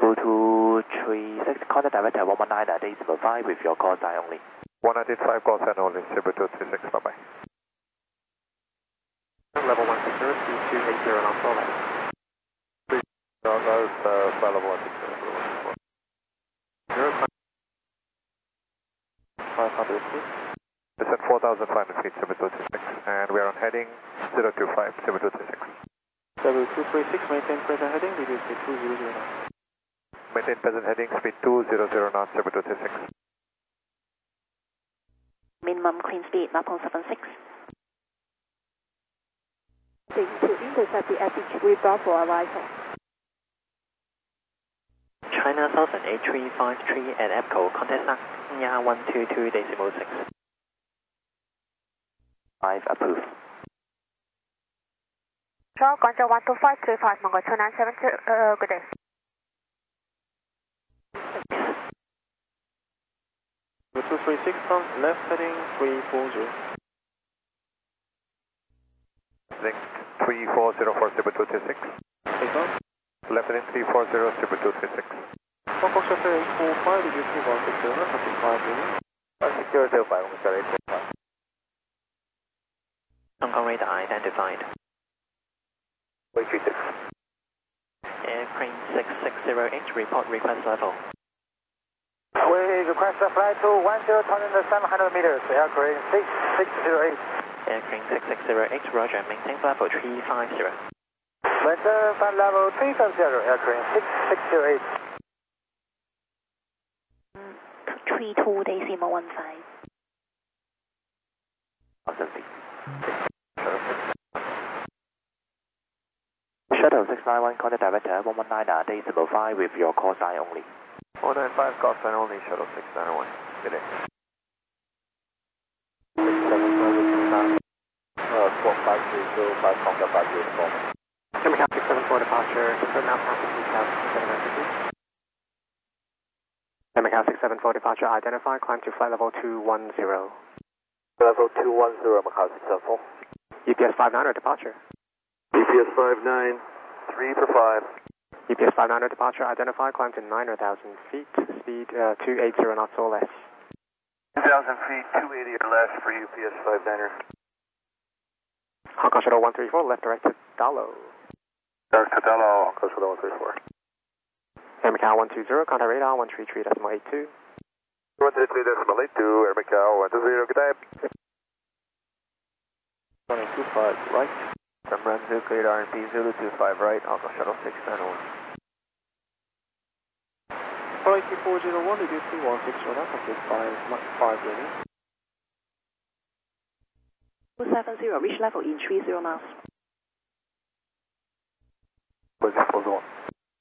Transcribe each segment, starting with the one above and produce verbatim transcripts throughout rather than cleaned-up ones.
level two three six, contact director one one nine decimal five with your call sign only. one ninety-five call sign only, Cebu two three six, bye bye. Level one six zero, speed two eight zero, now four left. No, no, it's uh, flight level one six zero. Zero, five hundred feet. It's at four thousand five hundred feet, Cebu two three six, and we are on heading zero two five, Cebu two three six. Cebu two three six, maintain present heading, reduce speed two zero zero knots. Maintain present heading, speed two zero zero knots, Cebu two three six. Minimum clean speed, nine point seven six. To intercept the F H three Bravo arrival. China Southern eight three five three at EPCO, contact Sanya one two two decimal six. five approved. Sure, contact one two five three five, Mongol two nine seven two, uh, good day. two three six, left heading three four zero. Link three four zero for Cebu two three six. Take off. Left heading three four zero, Cebu two three six. Fox Foxtrot eight four five, reducing one six zero, touching five minutes. one six zero zero five, sorry, eight four five. Hong Kong radar identified. one three six. Airplane six six zero H, report request level. We request a flight to one zero thousand seven hundred meters, aircraft six six zero eight. Airplane six six zero H, roger, maintain level three five zero. Maintain flight level three five zero, aircraft six six zero eight. three two decimal one five. Shuttle six nine one, contact director one one nine decimal five with your call sign only. one nine five, call sign only, shuttle six nine one. Good day. six seven seven two nine. Uh, four five three zero five, contact five zero four. Number six seven four departure, confirm now passing two thousand seven hundred feet. Number six seven four departure, identify, climb to flight level two one zero. Level two one zero, Macau six seven four. U P S five nine departure. U P S five nine, three for five. U P S five nine departure, identify, climb to nine thousand feet, speed uh, two eighty knots or less. two thousand feet, two eighty or less for U P S five niner. Hong Kong Shuttle one three four, left directed Dalo. Directed Dalo, Hong Kong Shuttle one three four. Air Macau one two zero, contact radar one three three decimal eight two. one three three decimal eight two, Air Macau one two zero, good day. one two five, right. From Brunswick, radar R P zero two five right, Hong Kong Shuttle six nine one. Flight two four zero one, reducing one six zero, complete five, five minutes. two seven zero, reach level in three zero knots. Where's the full zone?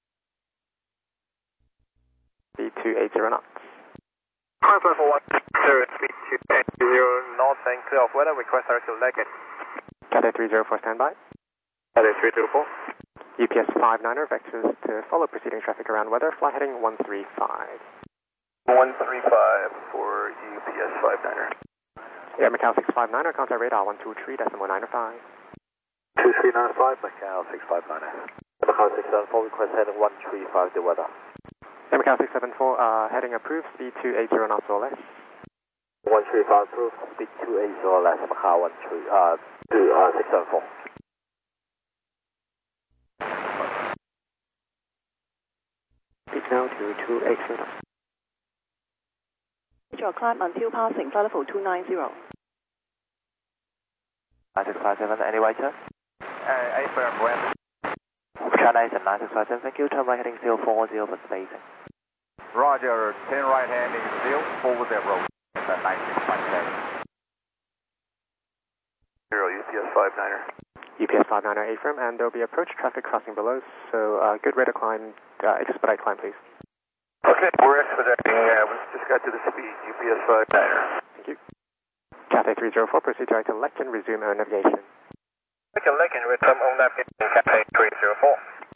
Speed two eighty knots. Climb level one zero, speed two eighty knots and clear off weather, request direction Leggett. Cathay three zero four, standby. Cathay three zero four. U P S five niner, vectors to follow preceding traffic around weather, flight heading one three five. one three five for U P S five niner. Air Macau six five niner, contact radar one two three decimal nine five. two three nine five, Macau six five niner. Macau six seven four, request heading one three five, the weather. Air Macau six seven four, uh, heading approved, speed two eighty knots or less. one three five approved, speed two eighty or less, Macau one three, uh, two, uh, six seven four. Speed now to two eighty knots. Your climb until passing flight level two nine zero. nine six five seven, any right turn? Uh, eight firm, when? China is at nine six five seven, thank you, turn right heading zero four zero for spacing. Roger, ten right handing zero, forward their road. At nine six five seven. Zero, U P S five niner. U P S five niner A firm, and there'll be approach traffic crossing below, so uh, good rate of climb, uh, expedite climb please. Okay, we're expediting, uh, we just got to the speed, U P S five niner. Thank you. Cathay three zero four, proceed direct to Lecken, resume air navigation. Lecken, Lecken, return on navigation, Cathay three zero four.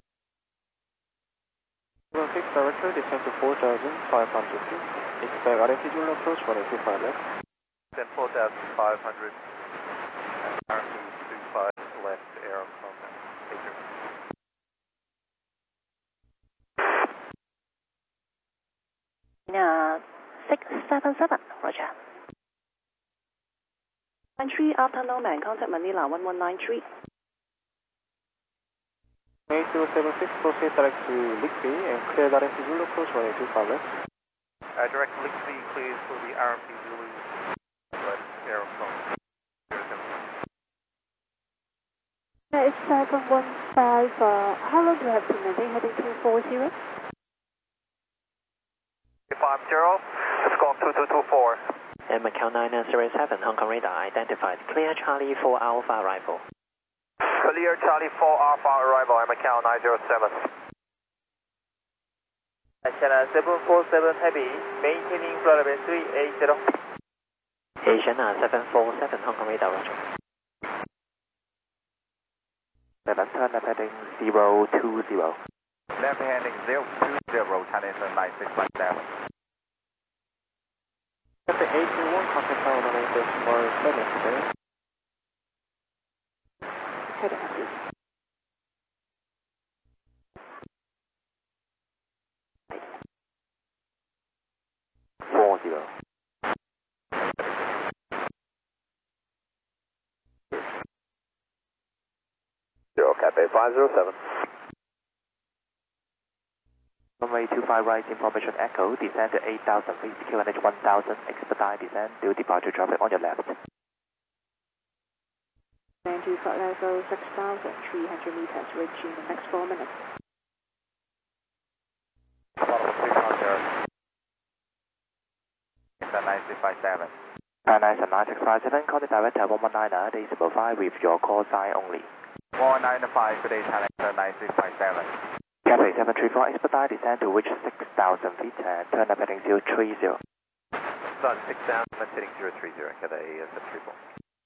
One six director, descend to four thousand five hundred feet. Expect altitude will approach one eight two five left. Then four thousand five hundred, R two two five left, air contact. Uh, six seven seven, Roger. nine three after Norman, contact Manila one one nine three. eight zero seven six, proceed direct to Lickby and clear direct to Zulu approach one eight two five left. Uh, direct Lickby, please, for the R M P Zulu. Left, aerophone. Uh, it's seven one five, uh, how long do you have to maintain heading two four zero? five zero, let's go two two two four. And Macau nine zero seven, Hong Kong radar identified. Clear Charlie four Alpha arrival. Clear Charlie four Alpha arrival at Macau nine zero seven. Channel seven four seven heavy, maintaining flight level three eight zero. Asian seven four seven, Hong Kong radar, Roger. Left turn left heading zero two zero. Left handing zero two zero, Chinese nine six five seven. Cathay eight two one, contact tower one eight decimal seven today. Heading up. four zero. Zero, Cathay five zero seven. Runway two five right, information echo, descend to eight thousand feet, Q N H one thousand, expedite descend, due departure traffic on your left. And to flight level six thousand three hundred meters, reaching in the next four minutes. Bottom three contact. It's a nine six five seven. Pan Am nine six five seven, contact director one one nine decimal five with your call sign only. one nine five, good day, Channel nine six five seven. Cathay seven three four, expedite descend to reach six thousand feet and turn up heading zero three zero. Sun six thousand, that's hitting zero three zero, Cathay seven three four.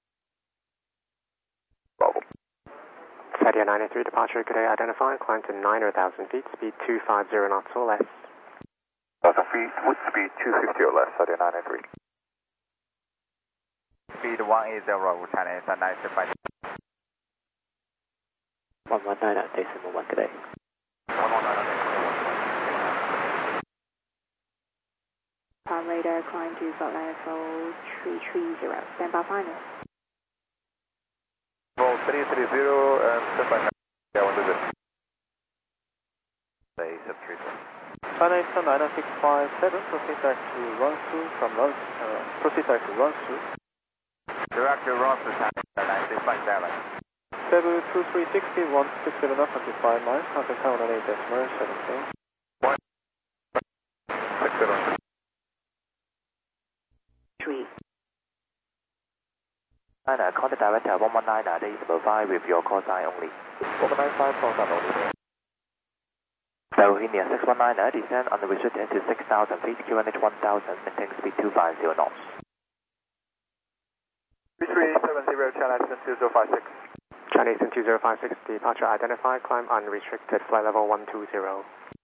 Bravo. Sadia nine three departure, good day, identify, climb to nine thousand feet, speed two five zero knots or less. one thousand feet, with speed two fifty or less, Sadia nine three. Speed one eight zero, Channel nine six five. one one nine decimal one, good day. one one nine. Palm radar climb to flight level three three zero. Stand by final. Roll three three zero and stand by. Yeah, one visit. Say seven three four. China Eastern nine six five seven, proceed direct to Runsu from Run, uh, proceed direct to Runsu. Direct to Runsu, Channel nine six five seven. Cebu two three six zero one six seven up until five miles, contact tower one eight decimal seventeen. six seven. Three. China, contact director one one nine decimal five with your call sign only. one nine five, call sign only. Rohini six one nine, descend unrestricted to six thousand feet, Q N H one thousand, maintain speed two five zero knots. three three seven zero, Channel two zero five six. Chinese two zero five six, departure identified, climb unrestricted, flight level one two zero.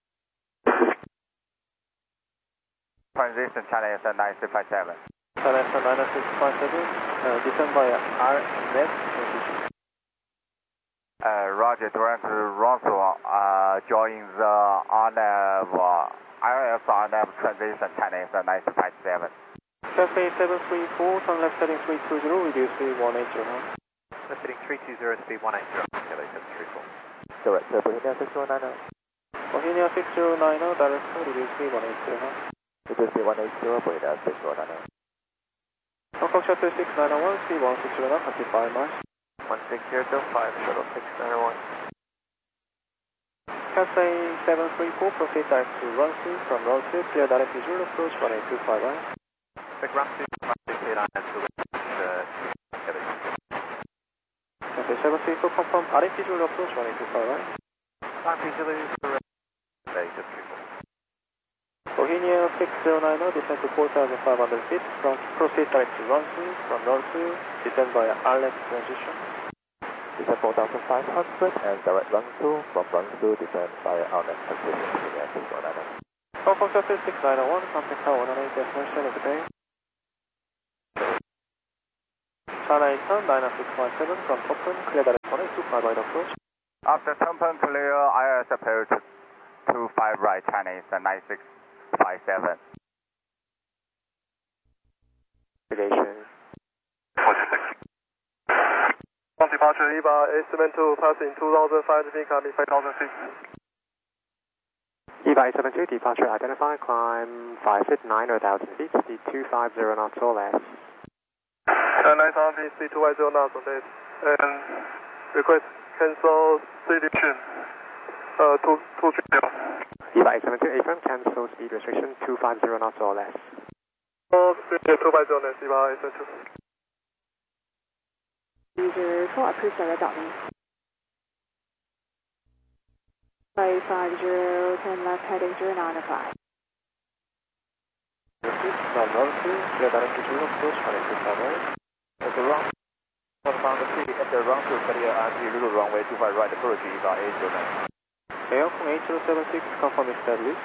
Transition, Channel nine six five seven. China nine six five seven, uh, descend via R net position. Uh, Roger, direct to Runsu, uh, join the R N A V, uh, R F R N A V transition, Channel nine six five seven. Cathay seven three four, turn left heading three two zero, reduce speed one eight zero. Left heading three two zero, speed one eight zero, Cathay seven three four. Direct to Bohemia six zero nine zero. Bohemia six zero nine zero, direct to reduce speed one eight zero. Reduce speed one eight zero, Bohemia six zero nine zero. Hong Kong Shuttle six nine zero one, speed one six zero knots until five miles. one six zero five, Shuttle six nine one. Cathay seven three four, proceed direct to Runsu from Runsu, clear direct to Zulu approach one eight two five one. Big Runsu, clear line to the Cathay. Cathay seven three four, confirm R F P Zulu approach one eight two five one. R P Zulu, Cathay seven three four. Bohemia six zero nine zero, descend to four thousand five hundred feet, from proceed direct to Runsu, from Runsu, descend via R L E T transition. Descend four thousand five hundred and direct Runsu, from Runsu, descend via R N S transition, Bohemia six zero nine zero. Hong Kong Shuttle six nine zero one, contact tower one eight decimal seven today. China Eastern nine six five seven, from Toppan, clear direct one eight two five right approach. After Toppan clear, I S approach two five right, Chinese nine six five seven. Navigation. On departure, E V A A seven two passing two thousand five hundred feet, climbing five thousand feet. E V A A seven two, departure identified, climb five feet, nine thousand feet, speed two five zero knots or less. Uh, nine thousand feet, speed two five zero knots or less. And request cancel selection. Uh, two, two three zero. E V A A seven two, A firm, cancel speed restriction two five zero knots or less. Oh, two five zero less, E V A A seven two. User four approved direct dot me. five five zero, ten left heading zero nine five. From Northfield, clear direction to Northfield, runway two five right. At the wrong, southbound the city, at the wrong to Korea, R T little runway two five right, approach E V A A zero nine. Air Hong Kong eight zero seven six, confirm established.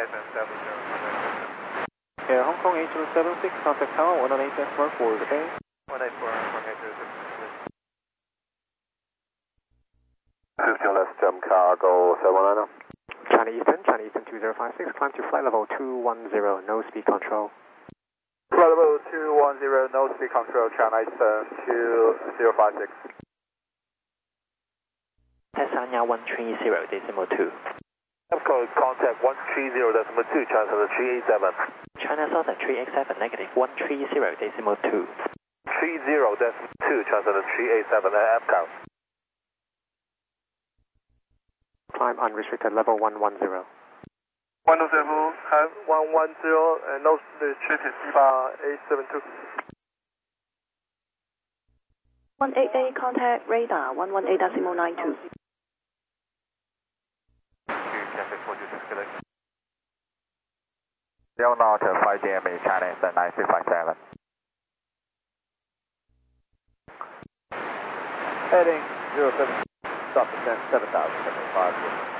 Air Hong Kong eight zero seven six, contact tower one one eight decimal four, the bay. one eight four, one eight zero six. fifteen left, Jump Cargo seven one nine. China Eastern, China Eastern two zero five six, climb to flight level two one zero, no speed control. Flight level two one zero, no speed control, China Eastern two zero five six. Tasmania one three zero decimal two. Code contact one three zero decimal two, China three eight seven. China Southern three eight seven, negative one three zero decimal two. three zero decimal two, China three eight seven, uh, F count. Climb unrestricted level one one zero. one two seven, have one one zero, and no restricted, E V A A seven two. one eight eight, contact radar one one eight decimal nine two. Zero knot, five D M E, China Eastern nine three five seven. Heading zero seven, stop descent seven thousand seventy-five.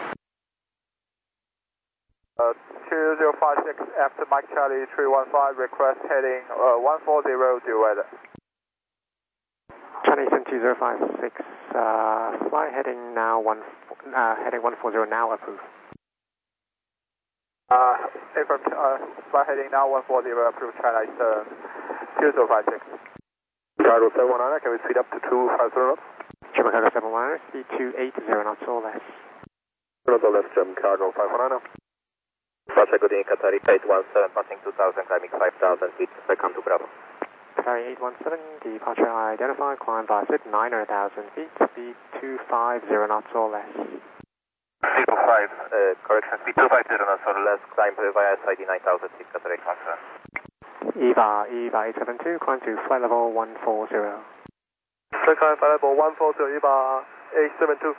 Uh, two zero five six, after Mike Charlie three one five, request heading uh, one four zero, due weather. China Eastern two zero five six, uh, fly heading now one, uh, heading one four zero now approved. Uh, from, uh, fly heading now one four zero, approved, China Eastern two zero five six. Cargo seven one nine, can we speed up to two five zero knots? German Cargo seven one nine, speed two eight zero knots or less. Toronto left, German Cargo five one nine. Pacha good in Qatari eight one seven, passing two thousand, climbing five thousand feet, welcome to Bravo. Qatari eight one seven, departure identified, climb by foot nine thousand feet, speed two five zero knots or less. two five, uh, correction, speed two five zero knots or less, climb via S I D nine thousand feet, Qatari transfer. E V A, E V A eight seven two, climb to flight level one four zero. Flight flight level one four zero, E V A A seven two.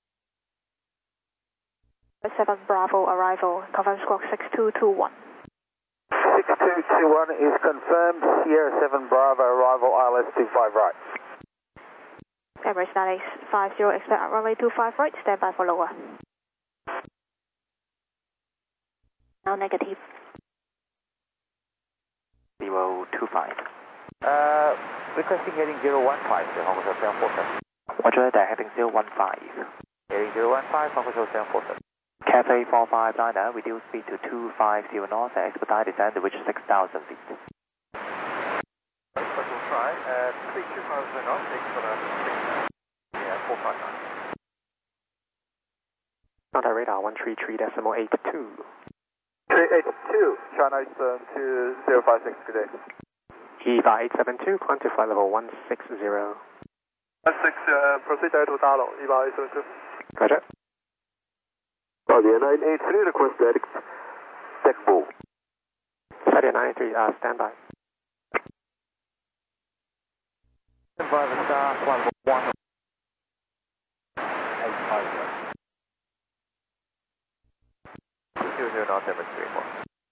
seven Bravo arrival, confirm squawk six two two one. six two two one is confirmed, Sierra seven Bravo, arrival I L S two five right. Emirates nine eight five zero, expect runway two five right, stand by for lower. Now negative. zero two five. Uh, requesting heading zero one five, Hong Kong seven four seven. Roger that, heading zero one five. Heading zero one five, Hong Kong seven four seven. Cathay four five niner, reduce speed to two five zero knots and expedite descent to reach six thousand feet. But we'll try, uh, speed two five zero knots, expedite six, yeah, four five nine. Contact radar one three three decimal eight two. three eight two, China Eastern two zero five six, good day. E V A eight seven two, climb to flight level one six zero. one six, uh, proceed direct to Dalo, E V A A seven two. Roger. Audio nine eight three, request direct deck ball. Sadia nine three, uh, standby. Five star, one one. Eight five zero. Two zero nine seven three four.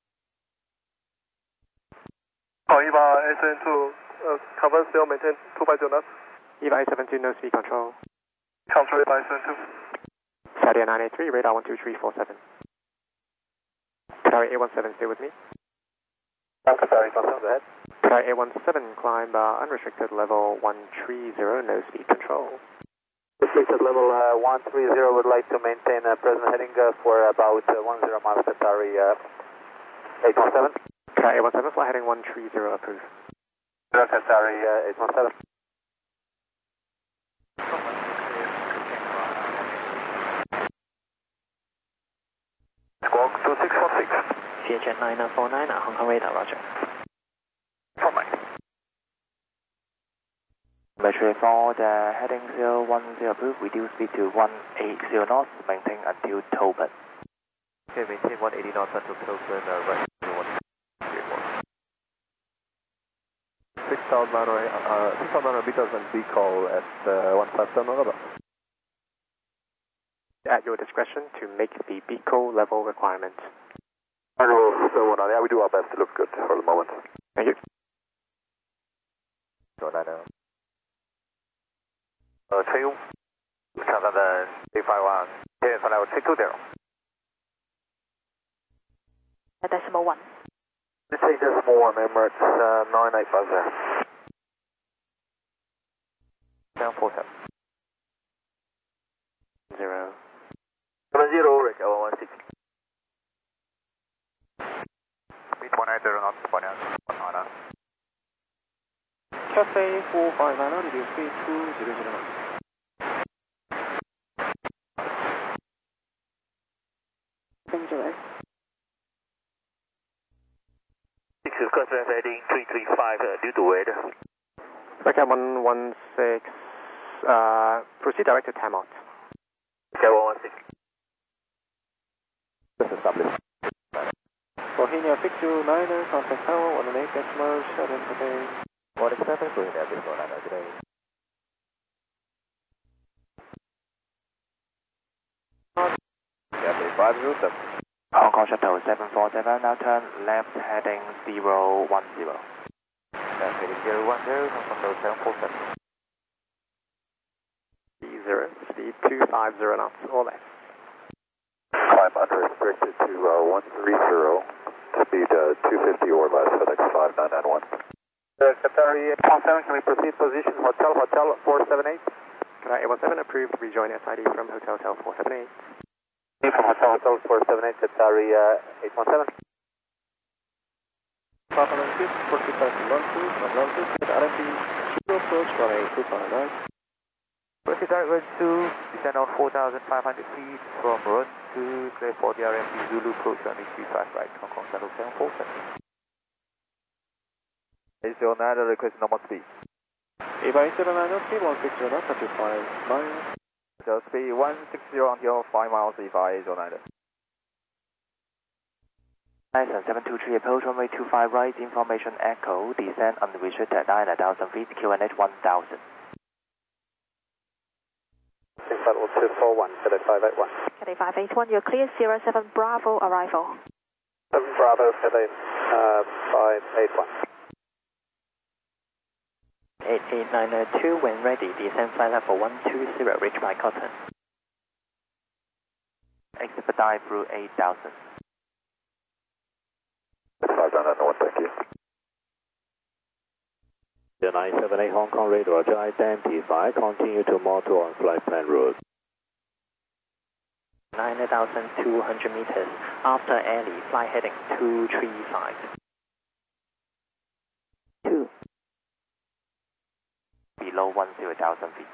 Oh, E V A A seven two, uh, confirm still maintain two five zero knots. E V A eight seven two, no speed control. Control E V A A seven two. Sadia nine eight three, radar one two three four seven. Qatari eight one seven, stay with me. Qatari, go ahead. Qatari eight one seven, climb uh, unrestricted level one three zero, no speed control. Restricted level uh, one three zero, would like to maintain uh, present heading uh, for about uh, one zero miles, Qatari uh, eight one seven. Qatari eight one seven, flight heading one three zero, approved. Qatari uh, eight one seven. Squawk two six one six. C H N nine four nine, Hong Kong radar, roger. Four nine. Measure for the heading zero one zero approved, reduce speed to one eighty knots, maintain until Tobin. Okay, maintain one eighty knots until Tobin, uh, right, one three four. six thousand nine hundred, uh, six thousand nine hundred meters and B call at uh, one five seven over. At your discretion to make the B C O level requirement. Yeah, we do our best to look good for the moment. Thank you. Jordan. Uh, two, seven, eight five one, ten, for level three two zero. Decimal one. This is decimal one, Emirates uh, nine eight five zero. Down four seven. Zero. Seven zero, Rick, one one six. Speed one eight zero knots, one nine one. Cafe four five nine, reduce speed two zero zero knots. Enjoy. Six is customer heading three three five uh, due to weather. Okay, one one six, uh, proceed direct to Tamot. Okay, one one six. This is established. Bohemia six two nine, contact tower one eight decimal seven today. one seven, Bohemia six two nine today. Cafe five zero seven. Hong Kong Shuttle seven four seven, now turn left heading zero one zero. Cafe zero one zero, Hong Kong Shuttle seven four seven. Zero, speed two five zero knots, or less. Climb unrestricted to uh, one three zero, speed uh, two fifty or less, FedEx five nine nine one. Uh, Qatari eight one seven, can we proceed position Hotel Hotel four seven eight? Qatari eight one seven approved, rejoin S I D from Hotel Hotel four seven eight. From Hotel Hotel four seven eight, Qatari uh, eight one seven. Papa Longitude, proceed back to Longitude, from Longitude, with R F B, zero approach, runway two five nine. Proceed direct run two, descend on four thousand five hundred feet from run two, clear for the R M B Zulu approach runway three five right, Hong Kong Shuttle seven four seven. eight zero nine, request normal speed. eight by seven nine, speed one six zero knots, up to five miles. So speed one six zero until five miles, E five eight zero nine. Nice seven two three approach runway two five right, information echo, descend unrestricted nine thousand feet, Q N H one thousand. Level two four one, FedEx five eight one. Cathay five eight one, you're clear, zero seven Bravo arrival. seven Bravo, FedEx uh, five eight one. eight eight nine two, when ready, descend flight level one two zero, reach by Cotton. Expedite through eight thousand. five nine nine one, thank you. nine seven eight Hong Kong radar, identify, continue to monitor on flight plan route. nine thousand two hundred meters, after alley, flight heading two three five. two. Below one zero thousand feet.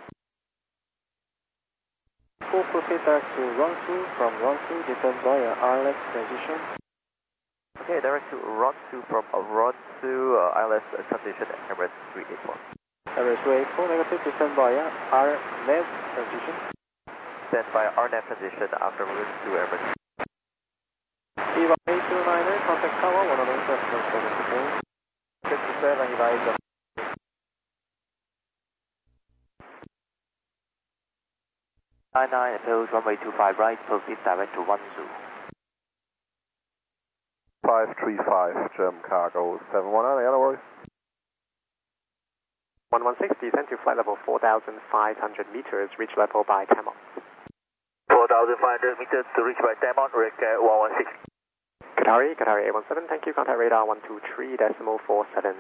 Full proceed back to run two, from run two, descend via R L S transition. Okay, direct to run two from uh, run two, uh, I L S uh, transition Emirates three eight four. Emirates three eight four, negative, descend via R L S transition. Then by R N A V transition after run two Emirates. E Y eight zero nine eight, contact tower one oh eight decimal seven today. fifty-seven, E Y eight. nine nine approach runway two five right, proceed direct to one zoo. five three five, Germ Cargo seven one nine, other worries. one one six, descend to flight level four thousand five hundred meters, reach level by Tamot. four thousand five hundred meters to reach by Tamot, Rick uh, one one six. Qatari, Qatari eight one seven, thank you, contact radar one two three decimal four seven.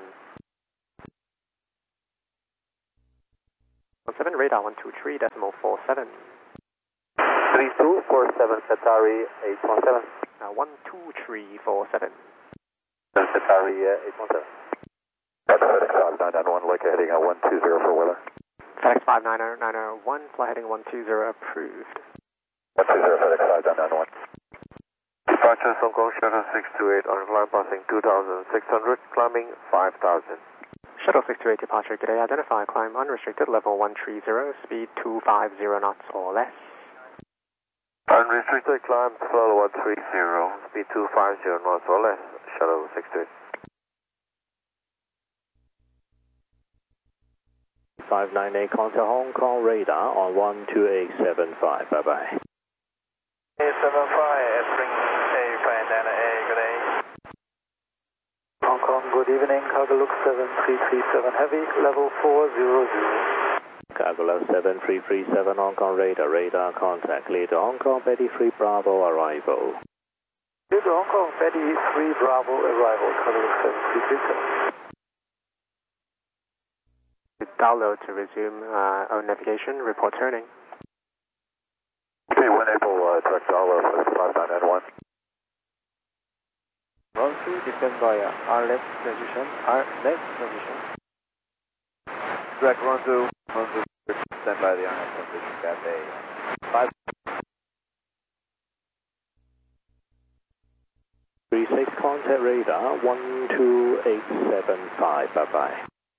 one seven, radar one two three decimal four seven. three two four seven, Qatari eight one seven. Now one two three four seven. Qatari uh, eight one seven. FedEx five nine nine one, like heading at one two zero for weather. FedEx five nine zero nine zero one, flight heading one two zero approved. one two zero FedEx five nine nine one. Departure Hong Kong Shuttle six two eight on climb passing two thousand six hundred, climbing five thousand. Shuttle six two eight departure today, identify climb unrestricted level one three zero, speed two five zero knots or less. Unrestricted climb level one three zero, speed two five zero knots or less, Shuttle six two eight. five nine eight, contact Hong Kong radar on one two eight seven five, bye bye. eight seven five, entering A, Bandana A, good day. Hong Kong, good evening, cargo look seven three three seven heavy, level four zero zero. Cargo level seven three three seven, Hong Kong radar, radar contact, lead to Hong Kong, Betty three Bravo, arrival. Lead to Hong Kong, Betty three Bravo, arrival, cargo look seven three three seven. Download to resume uh, own navigation, report turning. Okay, when able, uh, direct download for five nine nine one. Run through, descend via R left position, R left position. Direct run through, run through, stand by the I N S position, Cathay five. three six, contact radar one two eight seven five, bye bye.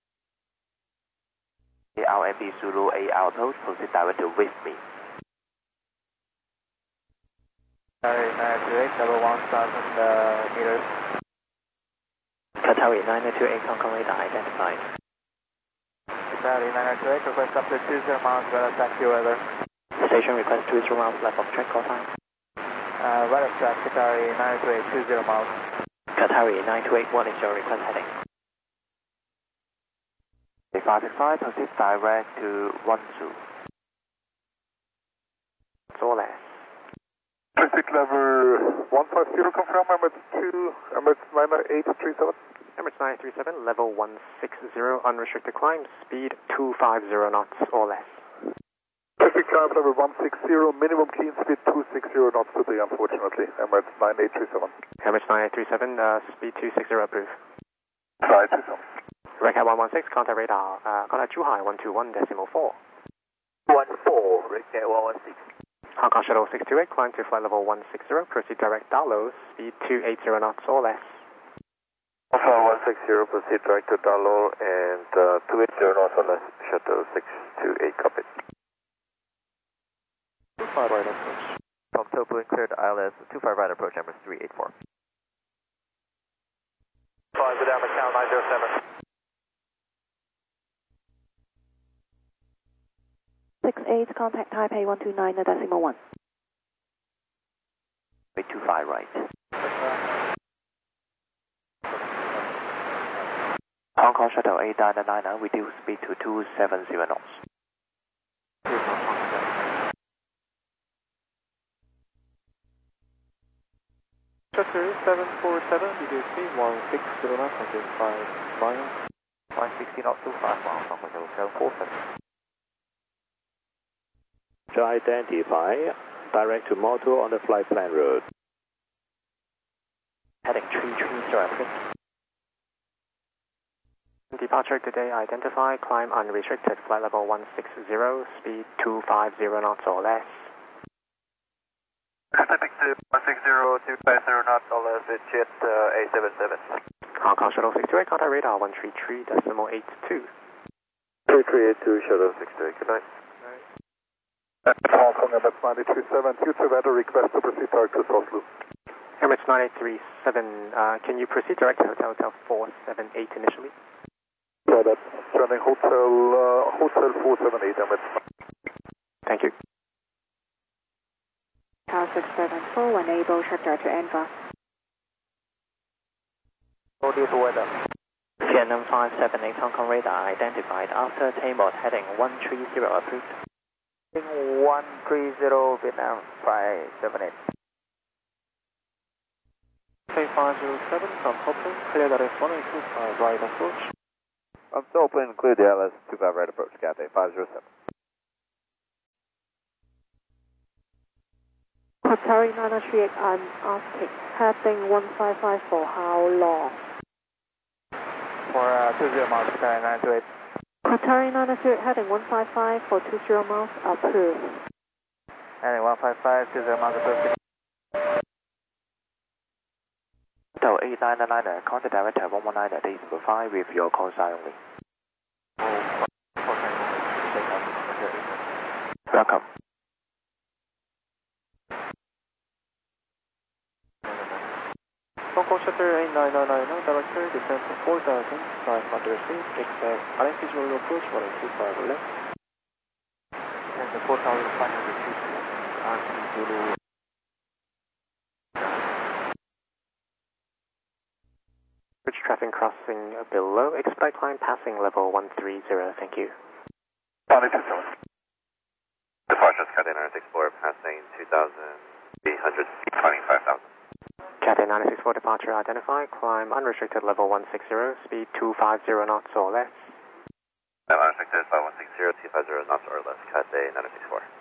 R M B Zulu A Alto, proceed direct to with me. Sorry, nine two eight, level one thousand uh, meters. Qatari nine two eight, Hong Kong radar identified. Qatari nine two eight, request up to two zero miles, weather taxi weather. Station request two zero miles, left of track, call time. Uh, right of track, Qatari nine two eight, two zero miles. Qatari nine two eight, what is your request heading? five five, proceed direct to one two. It's all less. Traffic level one five zero, confirm, Emirates two, Emirates nine eight three seven. Emirates nine three seven, level one six zero, unrestricted climb, speed two five zero knots or less. Traffic climb level one six zero, minimum clean speed two six zero knots today, unfortunately. Emirates nine eight three seven. Emirates nine eight three seven, uh, speed two six zero approved. nine two seven. Recat one one six, contact radar, uh, contact Zhuhai one two one decimal four. one four, Recat one one six. Hong Kong Shuttle six two eight, climb to flight level one six zero, proceed direct download, speed two eight zero knots or less. Alpha one six zero, proceed direct to download and uh, two eight zero knots or less, Shuttle six two eight, copy. two five right approach. From Topo cleared I L S two five right approach, Emirates three eight four. five, good down, Macau nine zero seven. six eight, contact Taipei one two nine, decimal one. two five right. Hong Kong Shuttle eight nine nine nine, reduce speed to two seven zero knots. Shuttle seven four seven, reduce speed one six zero knots, until five miles. one sixty knots to five miles, Hong Kong Shuttle seven four seven. To identify, direct to Moto on the flight plan route. Heading three three zero approved. Departure today, identify, climb unrestricted, flight level one six zero, speed two five zero knots or less. Pacific one six zero, two five zero knots or less, it's jet uh, A seven seven. Hong Kong Shuttle six two eight, contact radar one three three decimal eight two. three three eight two, Shuttle six two eight, good night. Hong Kong, Emirates nine eight three seven, future weather request to proceed direct to South Loop. Emirates nine eight three seven, uh, can you proceed direct to Hotel Hotel four seven eight initially? Yeah, that's turning Hotel, uh, Hotel four seven eight, Emirates. Thank you. Tower six seven four, when able, shutter to Enva. Audio to weather. Vietnam five seven eight, Hong Kong radar identified after Taymod heading one three zero approved. one three zero, Vietnam five seven eight. K five zero seven from Hopton, clear that is one eight two five right approach. I'm still open, clear the L S two five right approach, Cathay five zero seven. Qatari nine three eight, I'm asking, heading one five five for how long? For uh, uh, two zero miles, Qatari nine two eight. Qatari nine two eight heading one five five for two zero miles, approved. Heading one five five, two zero miles, approved. Hotel eight nine nine nine, contact director one one nine, decimal five with your call sign only. Welcome. Hong Kong Shutter eight nine nine nine, director, descend to four thousand five hundred feet, expect R N T Zulu approach one eight two five left. Descend to four thousand five hundred feet, R N T Zulu. Bridge traffic crossing below, expect climb passing level one three zero, thank you. Charlie two seven. Departure Cathay nine six four, passing two thousand eight hundred feet, climbing five thousand. Cathay nine six four departure identified, climb unrestricted level one six zero, speed two five zero knots or less. Unrestricted flight one six zero, two five zero knots or less, Cathay nine six four.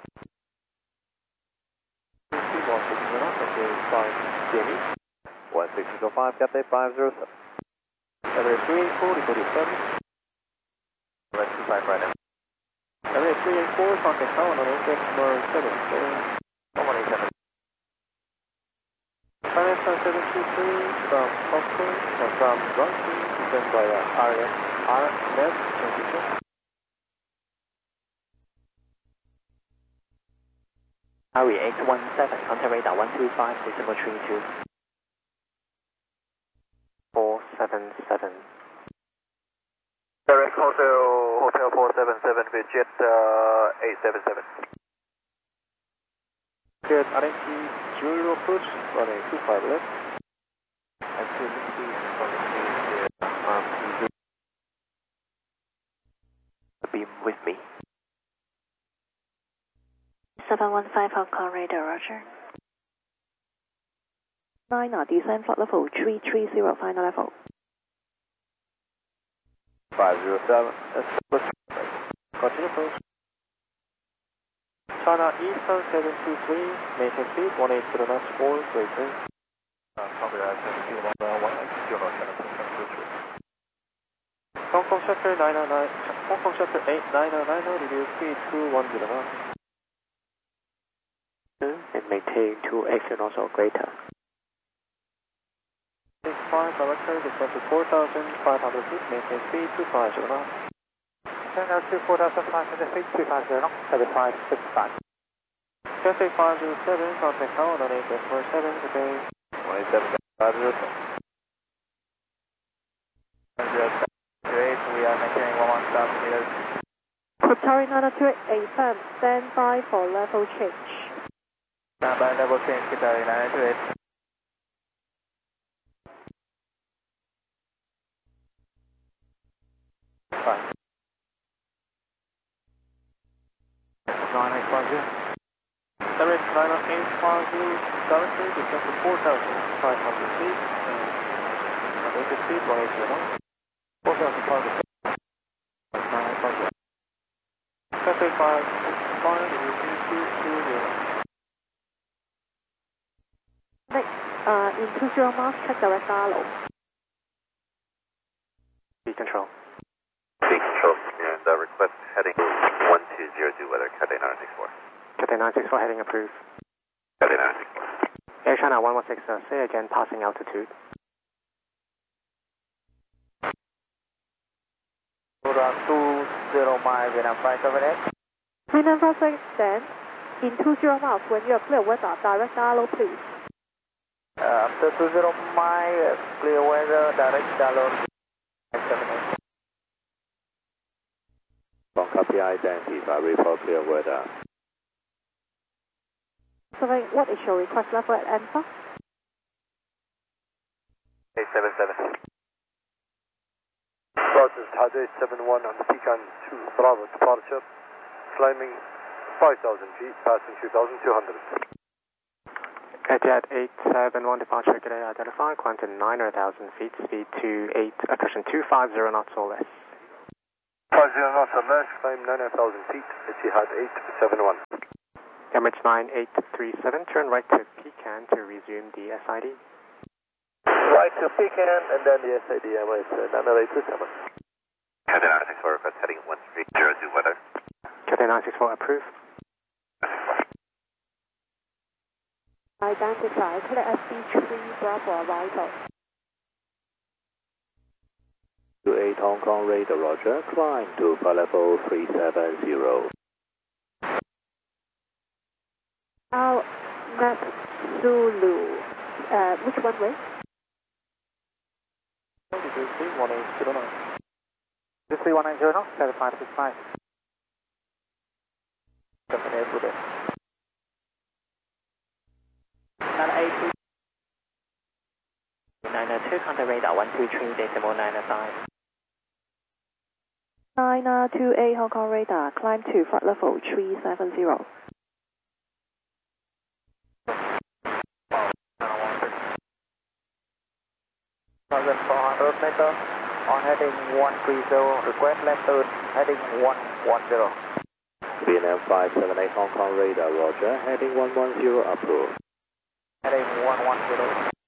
Speed one six zero knots, okay, five G M E. one six zero five, Cathay five zero seven. Level three eight four, report seven. Let's two five right now. Level three eight four, contact tower on index number seven. one one eight seven. Finance seven two three from Hong or from Rugby, descend via R F R N S twenty-two. Harry eight one seven, contact radar one two five, decimal three two. four seven seven. Direct Hotel, Hotel four seven seven, with jet uh, eight seven seven. Good, R N T Zulu approach, runway two five left. And two Nixie, one Nixie, R P zero. Beam with me. seven one five Hong Kong radar, roger. nine, descend flight level three three zero, final level. five zero seven, Continue approach. China Eastern seven two three, maintain speed one eight zero knots or greater. Copy that, seventeen one one eight zero seven two three. Hong Kong Shutter nine nine nine, Hong Kong Shutter eight nine nine nine, review speed two one zero knots. And maintain two X and also greater. six five, director, descend to four thousand five hundred feet, maintain speed two five zero knots. Descend out to four thousand five hundred feet, two five zero knots, seven five six five. Cathay five zero seven, contact tower on eight four seven, today. one eight seven, five zero seven. Great, we are maintaining one one thousand meters. Qatari nine two eight, A F M, stand by for level change. Stand by level change, Qatari nine two eight. Fine. nine eight five zero. Direct nine eight five zero, director, descend to four thousand five hundred feet, and maintain speed one eight zero knots. four thousand five hundred feet. nine eight five zero. Cathay five six five, review speed two two zero. Next, uh, in two zero miles, check direct dialogue. Speed control. Speed control, and uh, request heading one two zero, do weather, Cathay nine six four. Cathay nine six four, heading approved. Cathay nine six four. Air China one one six, uh, say again, passing altitude. Hold on, two zero miles, Vietnam five seven eight. Vietnam five seven eight, in two zero miles, when you are clear weather, direct dialogue, please. Uh, after two zero miles, clear weather, direct dialogue, five seven eight. From copy identify, report clear weather. Survey, what is your request level at Alpha? eight seven seven. This is Taipei seven one on the Pecan two Bravo departure, climbing five thousand feet, passing two thousand two hundred. Jet eight seven one departure today identified, climb to nine thousand feet, speed to eight, uh, cushion two five zero knots or less. five zero knots or less, climb nine thousand feet, Etihad eight seven one. Emirates nine eight three seven, turn right to Pecan to resume the S I D. Right to Pecan and then the S I D, Emirates nine eight two seven. Cathay nine six four, request heading one three zero two weather. Cathay nine six four approved. Identify, clear S B three Bravo arrival. two eight Hong Kong radar, roger. Climb to flight level three seven zero. Our Map Zulu. Uh, which one way? three one eight zero nine. three one nine zero, seven five six five. Company Airport. nine eight two. nine two, contact radar one two three decimal nine five. nine two eight Hong Kong radar, climb to flight level three seven zero. Thousand four hundred meter on heading one three zero, request left turn heading one one zero. V N M five seven eight Hong Kong radar, roger. Heading one one zero, approved. Heading one one zero.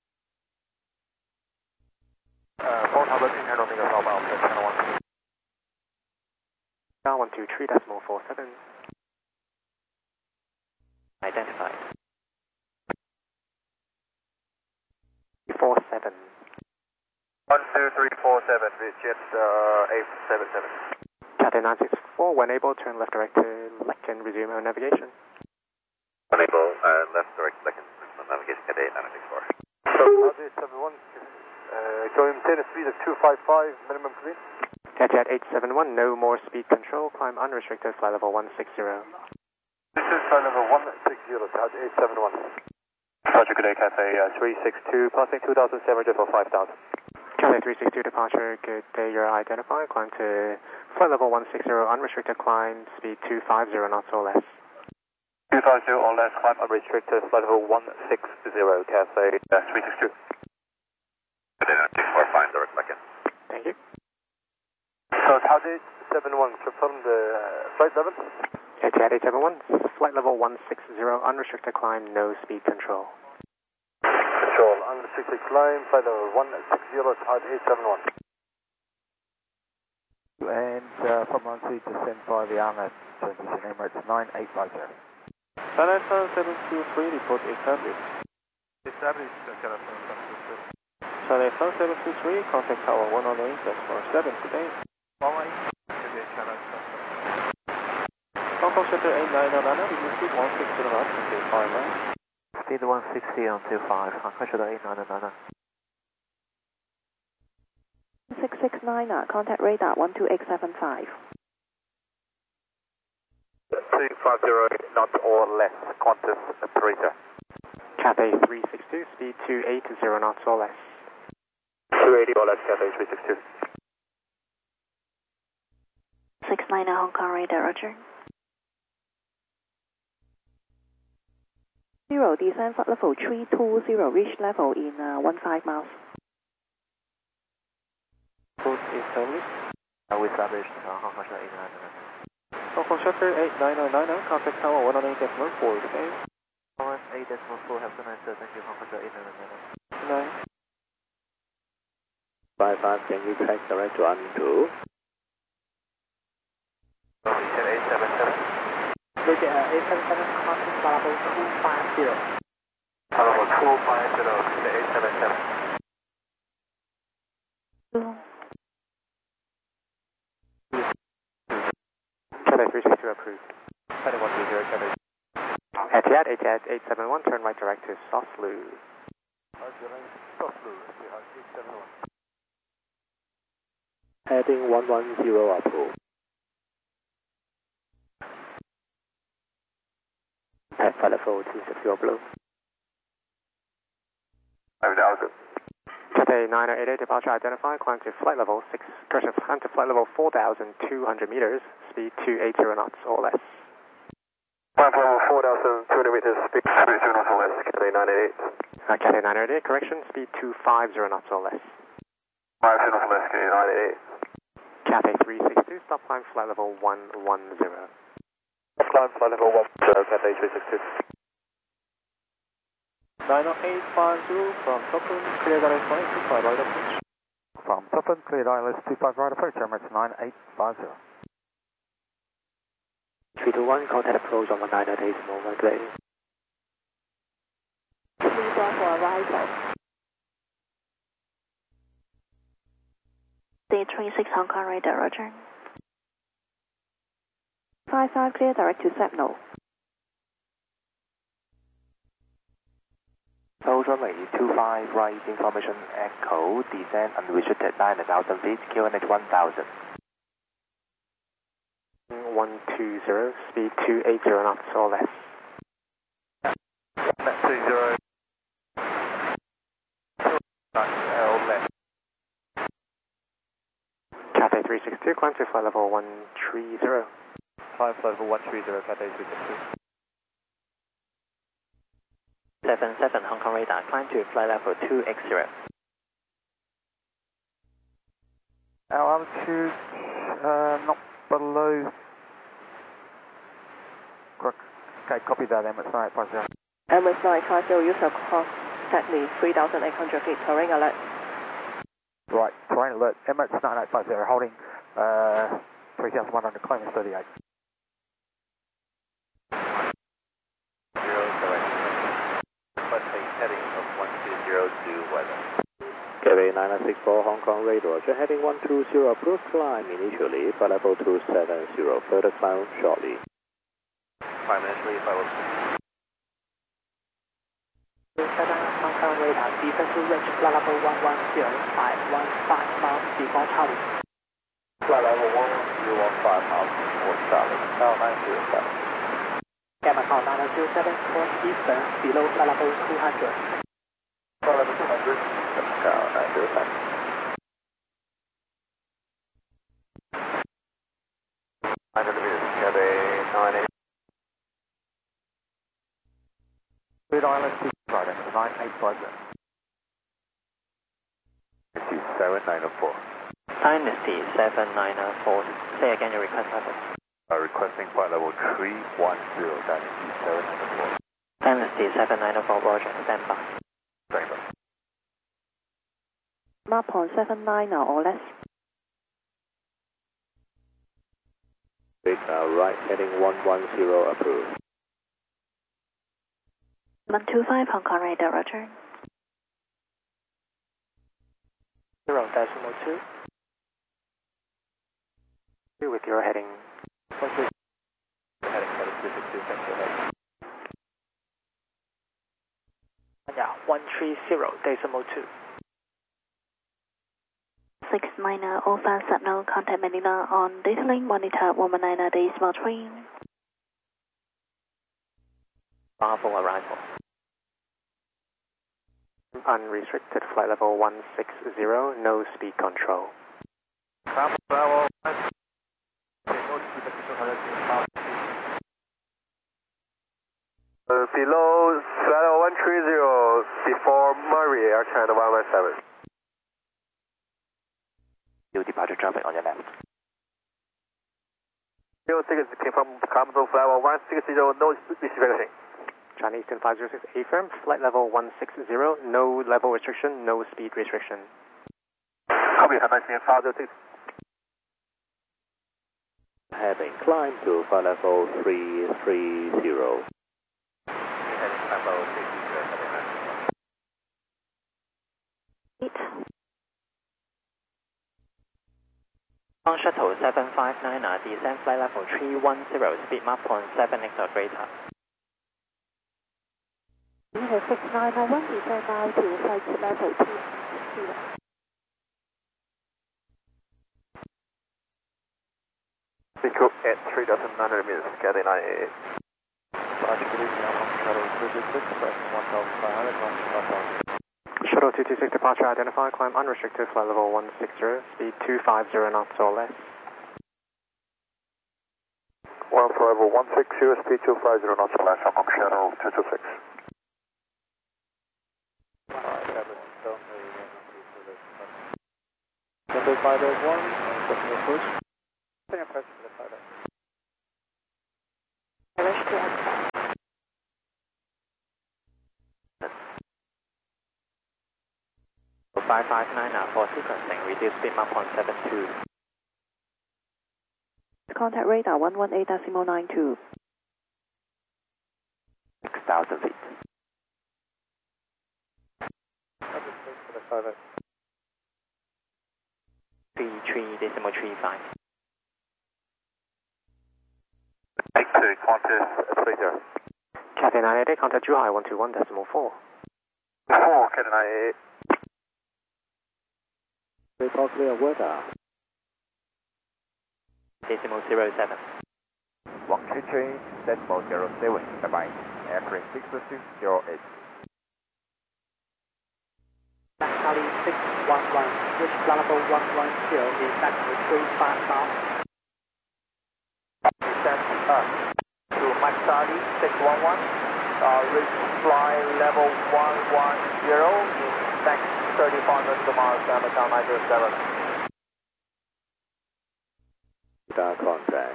Uh, four thousand internal meters outbound, channel one. Down one two three decimal four seven. Identified. four seven. one two three four seven, jet uh, eight seven seven. Cathay nine six four, when able, turn left direct to Lecken, resume our navigation. Unable, uh, left direct, second, navigation Cathay nine six four. So, Cathay seven one, uh, can we maintain a speed of two five five minimum, please? Cathay eight seven one, no more speed control, climb unrestricted, flight level one six zero. This is flight level one six zero, Cathay eight seven one. Roger, good day, Cathay uh, three six two, passing two thousand seven hundred for five thousand. Cathay three six two departure, good day, you're identified, climb to flight level one six zero, unrestricted climb, speed two five zero knots or less. two five zero or less, climb unrestricted, flight level one six zero, Cathay uh, three six two. Cathay nine six four, fine, direct back in. Thank you. So, Cathay seven one, confirm the uh, flight level? Cathay eight seven one, flight level one six zero, unrestricted climb, no speed control. Control, unrestricted climb, flight level one six zero, Cathay eight seven one. And uh, from one three descend by the Arnett, transition Emirates nine eight five zero. Channel seven two three, report established. Established, Channel seven two three. Channel seven two three, contact tower one oh eight, that's for seven today. one one eight, Cathay Channel seven. Hong Kong Center eight nine nine nine, you speed one six zero knots until five nine. Speed one sixty until five, Hong Kong Center eight nine nine nine. six six nine, contact radar one two eight seven five. two five zero knots or less, Qantas operator. Cathay three six two, speed two eight zero knots or less. two eighty or less, Cathay three six two. six nine Hong Kong radar, roger. Zero, descend flight level three two zero, reach level in uh, one five miles. Report established. Uh, we established uh, Hong Kong Center eight nine nine nine. Hong Kong Shutter eight nine nine nine, contact tower one oh eight decimal four today. one eight decimal four, have a nice day, thank you, Hong Kong Center eight nine nine nine. Nine. five five, can you track direct to Antu? eight seven seven. Look at eight seven seven, contact level two five zero. Level two five zero, eight seven seven. Cathay three six two approved. Cathay one two zero, Cathay. Etihad, Etihad eight seven one, turn right direct to Soslu. eight seven one. Heading one one zero, approved. At flight level two six zero blue. Over the Alpha. Cathay nine eight eight, departure identified, climb to flight level six, correction, climb to flight level four thousand two hundred meters, speed two eighty knots or less. Climb for level four thousand two hundred meters, speed two eighty knots or less, Cathay nine eight eight. Uh, Cathay nine eight eight, correction, speed two fifty knots or less. five knots or less, Cathay nine eight eight. Cathay three six two, stop climb flight level one one zero. Climb flight level one zero, Cathay three six two. nine eight five zero from Tokyo, clear direct flight to flight right approach. from Dublin, cleared I L S two five right approach, Emirates nine eight five zero. three two one, contact approach on one nine at decimal one clear. three Bravo arrival. D three six Hong Kong radar, roger. five five clear, direct to Sentinel. Hold runway two five right, information echo, descend unrestricted nine thousand feet, Q N H one thousand. one two zero, speed two eighty knots or less. one two zero. L left. Cathay three six two, climb to flight level one three zero. Climb flight level one three zero, Cathay three six two. seven seven Hong Kong radar, climb to flight level two X zero. Our altitude, uh, not below. Okay, copy that, Emirates nine eight five zero. Emirates nine five zero, use of course, exactly three thousand eight hundred feet, terrain alert. Right, terrain alert, Emirates nine eight five zero, holding uh, three thousand one hundred, climbing thirty-eight. Zero, correct. Requesting heading of one two zero to weather. Cathay nine nine six four Hong Kong radar, roger, heading one two zero, approach climb initially, flight level two seven zero, further climb shortly. Five minutes leave, I will seven Hong Kong radar, descend to reach flight level one one zero five one five miles before Charlie. flight level one zero one five miles before Charlie. Now nine zero seven. Gamma call nine zero seven, course eastern, below flight level two hundred. Flight level two hundred. Now nine zero seven. nine hundred meters, Cathay nine eight. Cleared I L S two right, Emirates nine eight five zero. seven nine zero four. Dynasty seven nine four, say again your request level. Uh, requesting flight level three one zero, Dynasty seven nine zero four. Dynasty seven nine four, roger, stand by. Stand by. Map on seven nine or less. Radar right, heading one one zero, approved. one two five Hong Kong radar, roger. Zero decimal two. With your heading. Heading heading three six two, thank you. Yeah, one three zero decimal two. six nine oh five Sentinel, contact Manila on data link, monitor one one nine decimal three. Bravo arrival. Unrestricted flight level one six zero, no speed control. Bravo, Bravo. Uh, below flight level one three zero, before Murray, Air China one one seven. New departure traffic on your left. Zero tickets came from Capital flight level one six zero, no receiving. Chinese ten five zero six A firm, flight level one six zero, no level restriction, no speed restriction. Copy, have I seen five zero six? Heading climb to flight level three three zero. Heading climb level three three zero, heading nine. Eight. On shuttle seven five nine, descend flight level three one zero, speed map on seven X of radar. We have six nine oh one, descend now to flight level two zero. Pico at three thousand nine hundred meters, Cathay nine eight eight. Roger, good evening, I'm on shuttle two two six, one thousand five hundred, launch one thousand. Shuttle two two six departure identified, climb unrestricted, flight level one six zero, speed two five zero knots or less. One flight level one six zero, speed two five zero knots or less, Hong Kong shuttle two two six. Cathay five eight one, second approach. Second approach to the five eight. Arrange to exit. five five nine for sequencing, reduce speed one point seven two. Contact radar one one eight decimal nine two. six thousand feet. three three decimal three five. eight two, Qantas three zero. Cathay nine eight eight, contact Zhuhai one two one decimal four. four, Cathay nine eight eight. Report clear, weather. Decimal zero seven. one two three, decimal zero seven, bye-bye. Aircraft six two zero eight. Charlie six one one, which level one one zero is actually three five miles. Descent up to Mike Charlie six one one, uh, reach fly level one one zero in next thirty-five nautical miles, Amazon nine zero seven. Radar contact.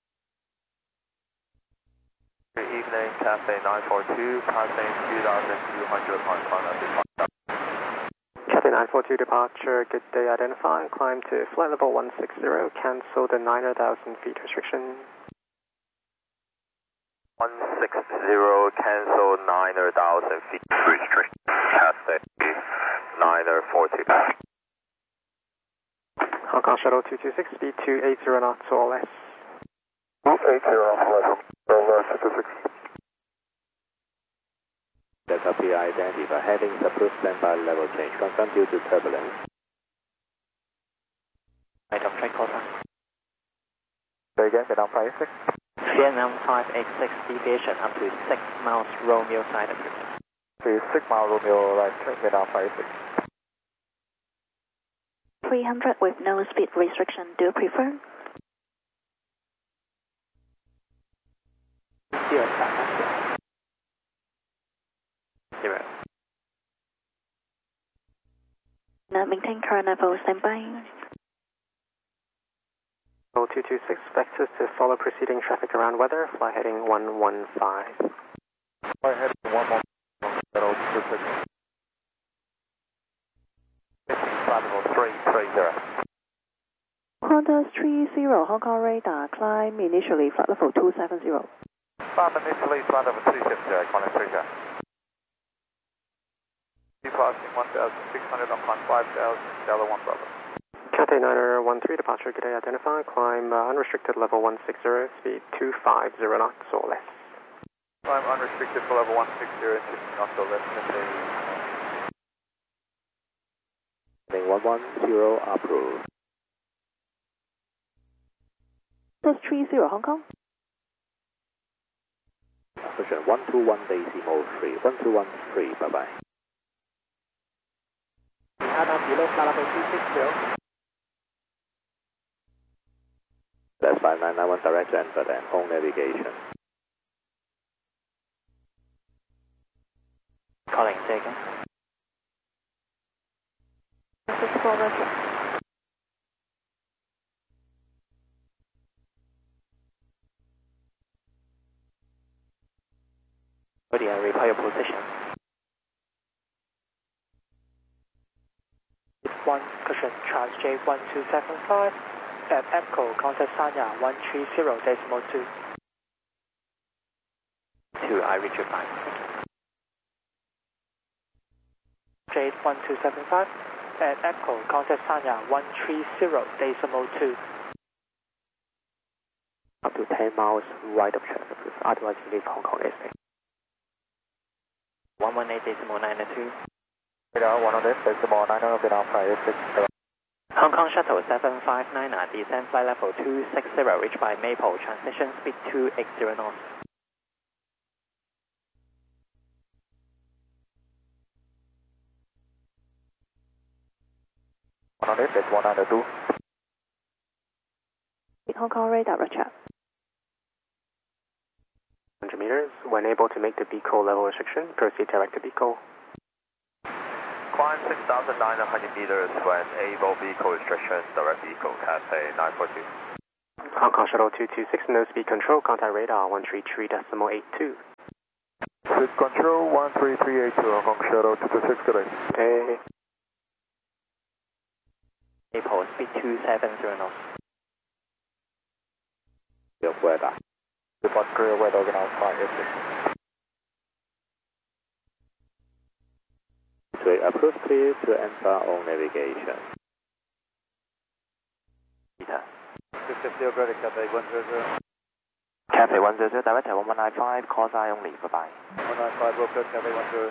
Good evening, Cathay nine four two, passing two thousand two hundred on Climb Cathay nine four two departure, good day, identify, climb to flight level one six zero, cancel the nine thousand feet restriction. one six zero, cancel nine thousand feet restriction. Cathay nine four two. Hong Kong Shuttle two two six, speed two eighty knots or less. two eighty knots, over two two six. Delta P I identify, headings approved, standby level change, confirmed due to turbulence. Right of track quarter. Say again, Vietnam five six. Vietnam five eight six, deviation up to six miles, Romeo side approved. Please, six mile Romeo, right, Vietnam five six. three hundred with no speed restriction. Do you prefer? Zero. Zero. Now maintain current level, standby. two two six, vectors to follow preceding traffic around weather, fly heading one one five. Fly heading one one five. Flight level three three zero. Qantas three zero, Hong Kong radar, climb initially flight level two seven zero. Climb initially, flight level two seven zero, Qantas three zero. Departing one thousand six hundred on climb five thousand, Delta one Bravo. Cathay nine one three, departure, good day, identify, climb uh, unrestricted level one six zero, speed two five zero knots or less. Climb unrestricted for level one six zero, two knots or less, Cathay. Heading one one zero, approved. Qantas three zero, Hong Kong. Position one two one decimal three, one two one three, bye-bye. Radar below flight level two six zero. That's five nine nine one direct to Enfield and home navigation. Calling, say again. six four, Roger. Ready, I reply your position. One cushion Charles J one two seven five at Echo, contact Sanya one three zero decimal two. Two, I reach your five. J one two seven five at Echo, contact Sanya one three zero decimal two. Up to ten miles right of track approved, otherwise you leave Hong Kong S A. one one eight decimal nine two. Radar one hundred decimal nine zero, Vietnam five six. Hong Kong Shuttle seven five nine, descend flight level two six zero, reach by Maple, transition speed two eighty knots. one hundred, that's one hundred two. Hong Kong radar, Roger. one hundred meters, when able to make the B C O level restriction, proceed direct to B C O. Climb six thousand nine hundred meters when able, vehicle restriction, direct vehicle, Cathay nine four two. Hong Kong Shuttle two two six, no speed control, contact radar one three three decimal eight two. Speed control one three three eight two, Hong Kong Shuttle two two six, good day. Okay. Maple, speed two seven zero knots. Your weather. Report clear weather now five eight six. Three approved clear to enter on navigation. Peter. two fifty over the Cathay one hundred. Cathay one hundred, direct at one one nine five, call sign only, bye bye. one nine five, Roper, Cathay one hundred.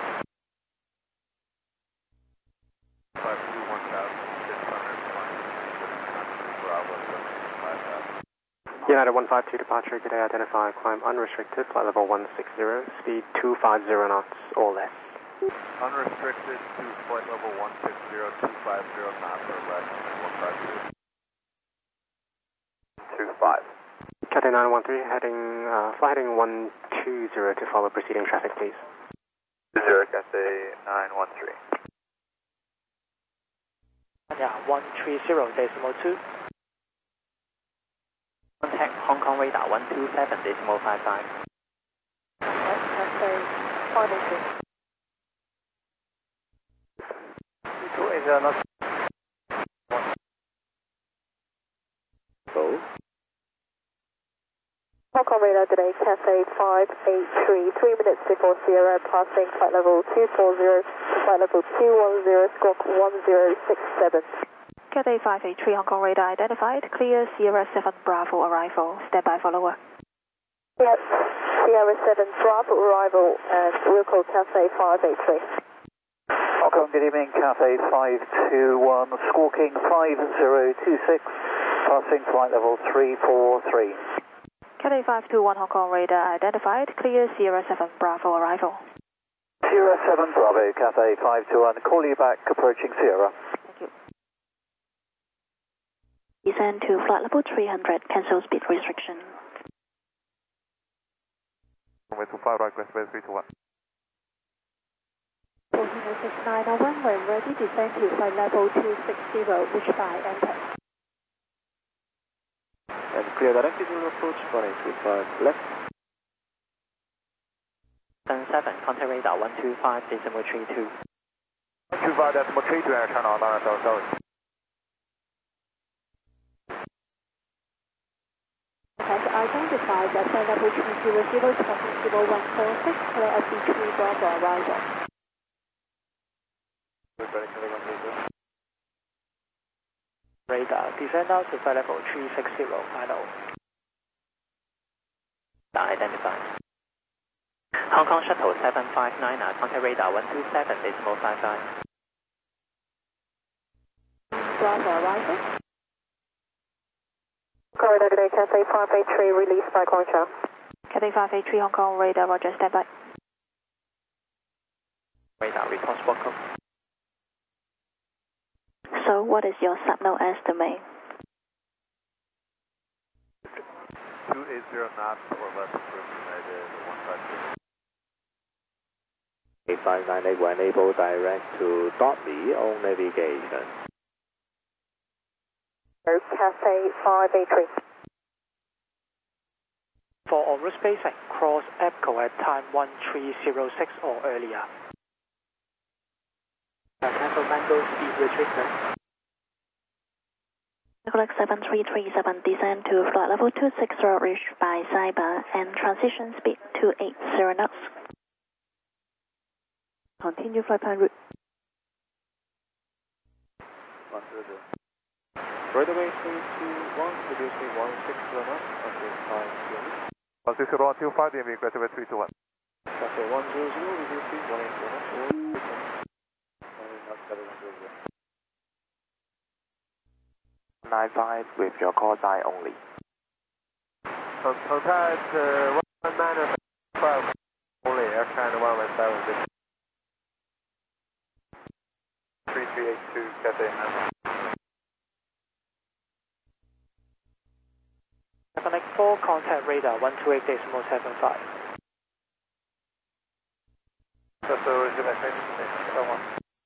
five two one thousand six hundred, Bravo, five thousand. United one five two departure, today identify, climb unrestricted, flight level one six zero, speed two five zero knots or less. Unrestricted to flight level one six zero, two five zero knots or less, one five two. two five. Cathay nine one three, heading, uh, flight heading one two zero to follow preceding traffic, please. Zero, Cathay nine one three. Yeah, one three zero decimal two. Contact Hong Kong radar one two seven decimal five five. Cathay five eight three. two eight zero knots. So, Hong Kong radar today, Cathay five eight three, three minutes before Sierra, passing flight level two four zero to flight level two one zero, squawk one zero six seven. Cathay five eight three, Hong Kong radar identified, clear Sierra seven Bravo arrival, stand by for lower. Yes, Sierra seven Bravo arrival, and we'll call Cathay five eight three. Hong Kong, good evening, Cathay five two one, squawking five zero two six, passing flight level three four three. Cathay five two one, Hong Kong radar identified, clear Sierra seven Bravo arrival. Sierra seven Bravo, Cathay five two one, call you back, approaching Sierra. Thank you. Descend to flight level three hundred, cancel speed restriction. Runway two five, right, West three two one. Fourteen six nine oh one, when ready, descend to flight level two six zero, reach by enter. And clear directed to approach, runway two five left. seven seven, contact radar one two five decimal three two. two five decimal three two, air channel, nine sorry, sorry. Has identified at flight level two zero zero, traffic zero one four six, clear F B three Bravo arrival. Radar, descend out to flight level three six zero, final. Identified. Hong Kong Shuttle seven five nine, contact radar one two seven decimal five five. Bravo arrival. Corridor today, Cathay five eight three, release by Guangzhou. Cathay five eight three, Hong Kong radar, roger, stand by. Radar, report squawk code. So, what is your signal estimate? two eight zero knots or less approved, United one five two. eight five nine eight will enable direct to Dotby on navigation. Cathay five eight three. For aerospace and cross EPCO at time one three zero six or earlier. Cancel mango speed restriction. Nicolex seven three three seven, descend to flight level two six zero, reach by Cyber, and transition speed two eight zero knots. Continue flight plan route. Right away, three two one, reducing one six zero knots, passing five zero. one six zero one two five, D M V, graduate three two one. Cathay one zero zero, reducing one eight zero knots, or nine five with your call sign only. Contact uh, one nine five, only air channel one one seven six. three three eight two, Cathay nine. Connect four, contact radar one two eight decimal seven five. So, so, so, one.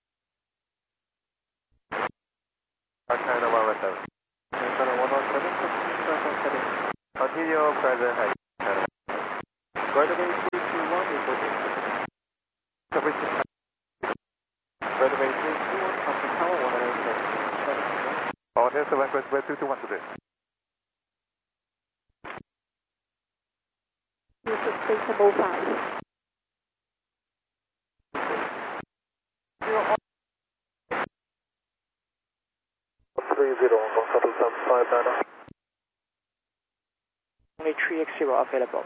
Air channel one one seven. Channel one one seven, Continue present height. right away, three two one, reporting. Redway three two one, Compton Tower one oh seven. Hotel seven, Redway two two one today. Sustainable five. three zero, one shuttle seven five nine. Only three X zero available.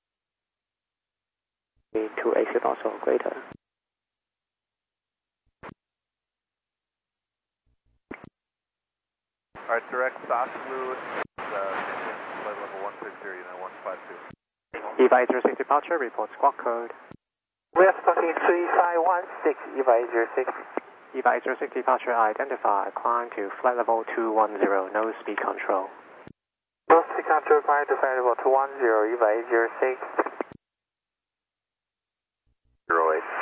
two exit also greater. Alright, direct south blue, uh, flight level one six zero, United one five two. Eva eight zero six departure, report squawk code. West County three five one six, Eva eight zero six. Eva eight zero six departure identified, climb to flight level two one zero, no speed control. No speed control required to flight level two one zero, Eva eight zero six. zero eight.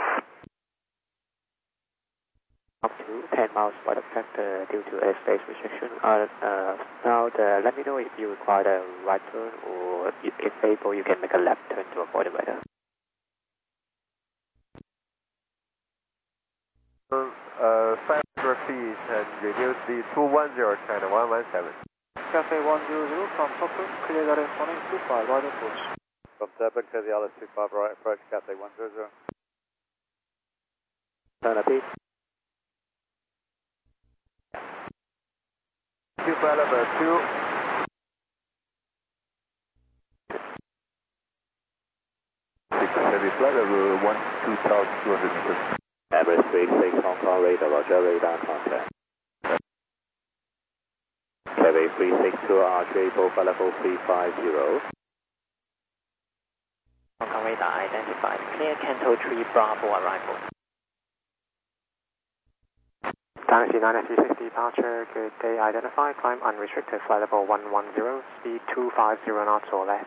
Up to ten miles by the factor due to airspace restriction. Uh, uh, now, the, let me know if you require a right turn or if, if able, you can make a left turn to avoid the weather. Uh, five hundred feet and reduce the two one zero China one one seven. Cafe one zero zero from Tokyo, clear direct one eight two five, right approach. From Durban to the Alice two five, right approach, Cathay one zero zero. Turn a beat. Two flight level two. Heavy flight level one two thousand two hundred meters. Everest three six Hong Kong radar, roger, radar contact. Cafe three six two R J, profile level three five zero. Hong Kong radar identified, clear Canto three Bravo arrival. Dynasty nine three six departure, good day identified, climb unrestricted, flight level one one zero, speed two five zero knots or less.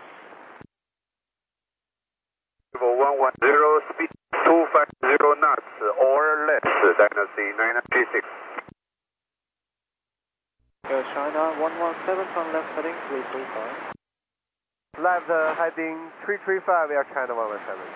Level one one zero, speed two five zero knots or less, Dynasty nine three six. Air China one one seven from left heading three three five. Left uh, heading three three five, Air China one one seven.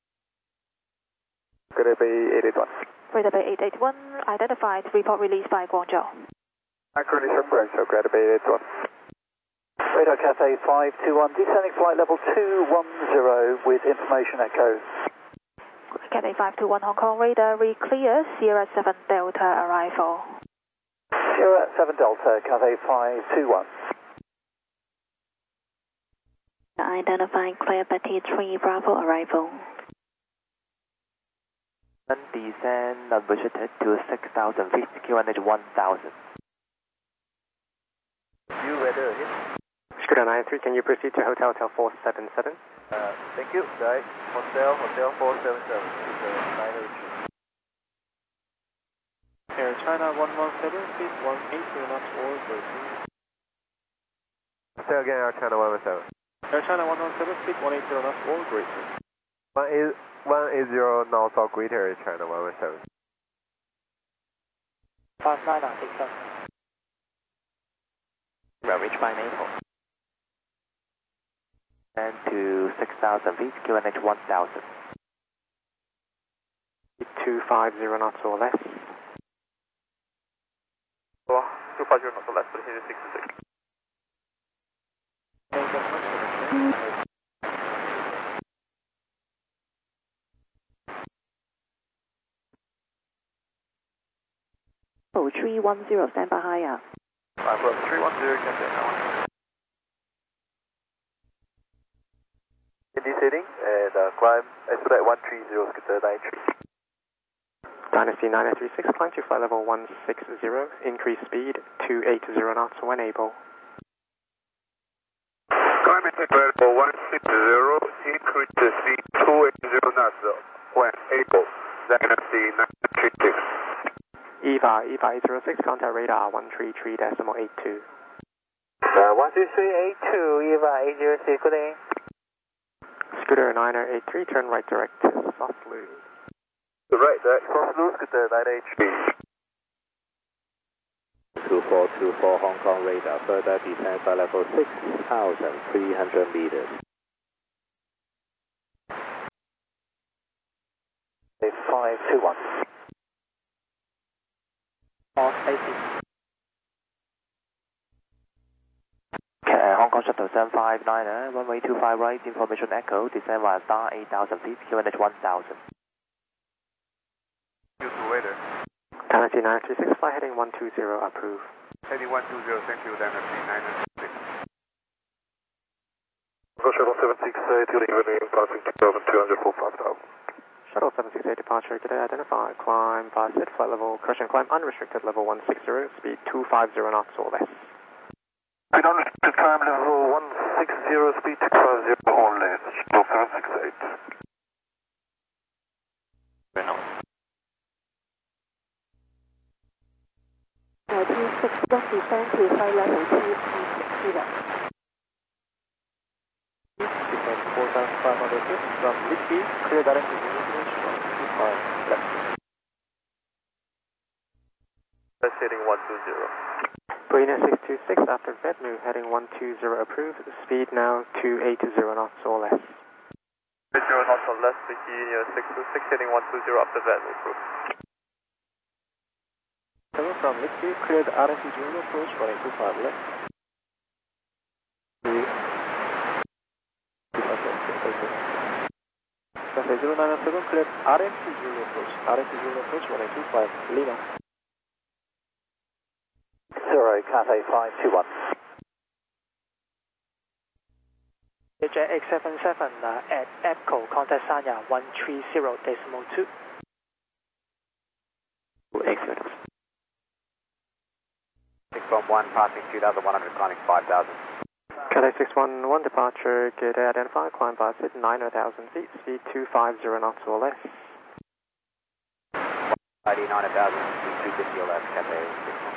Could it be eight eight one? Radar Bay eight eight one, identified, report released by Guangzhou. Accurately correct, so Greta Bay eight eight one. Radar Cathay five two one, descending flight level two one zero with information echo. Cathay five two one Hong Kong radar, re-clear, Sierra seven Delta arrival. Sierra seven Delta, Cathay five two one. Identifying clear Betty three Bravo arrival. And descend unrestricted to six thousand feet, Q N H one thousand. You weather, yes? Scooter nine three, can you proceed to Hotel Hotel four seven seven? Uh, thank you, guys. Hotel, Hotel four seven seven, nine eight three. Air China one one seven, speed one eight zero knots or thirteen. Say again, Air China one one seven. Air China one one seven, speed one eight zero knots or greater. one eight zero knots or greater, Air China one one seven. five nine nine six seven. Well reached by Naples. And to six thousand feet, Q N H one thousand. two five zero knots or less. Oh, two five zero knots or less, but here is six six. Oh, three one zero, stand by higher. I've got three one zero, can say now. In this heading, and uh, climb, expedite one three zero, Scooter nine three. Dynasty nine three six, climb to flight level one six zero, increase speed two eight zero knots when able. Climb to flight level one six zero, increase the speed two eight zero knots when able. Dynasty nine three six. Eva, Eva eight zero six, contact radar one three three decimal eight two. Uh, one three three eight two, Eva eight zero six, good day. Scooter nine eight three, turn right direct, softly. Right, direct, cross loose, Scooter nine eight three. two four two four Hong Kong radar, further descend by level six thousand three hundred meters. five two one. seven five nine, runway two five right, information echo, descend via star eight thousand feet, Q N H one thousand. You to weather. Taxi nine three six, fly heading one two zero, approve. Heading one two zero, thank you, Dynasty nine six. Go shuttle seven six eight, to the evening, passing two thousand two hundred for five thousand. Shuttle seven six eight departure, today identify, climb, pass it, flight level, correction, climb unrestricted level one six zero, speed two five zero knots or less. Speed unrestricted, climb level one six zero, speed two five zero or less, shuttle seven six eight. Uh, two six one, descend to flight level two six zero. Descend four thousand five hundred feet from Whiskey, clear direct to English from two five left. That's heading one two zero. Marina six two six after Vedmu, heading one two zero approved, speed now two eight zero knots or less. zero knots or less, Virginia six two six, heading one two zero after Vedmu, approved. Coming from Whiskey, cleared R F C Juno approach, runway two five left. Cathay zero nine seven, cleared R F C Juno approach, R F C Juno approach, runway two five, Lima. Zero, Cathay five two one. Jet X seven seven uh, at Echo, contact Sanya one three zero decimal two. Excellent. six one one, passing two thousand one hundred, climbing five thousand. Cathay six one one departure, gate identify, climb pass it, nine thousand feet, speed two five zero knots or less. I D nine thousand, speed two fifty or less, Cathay six one one.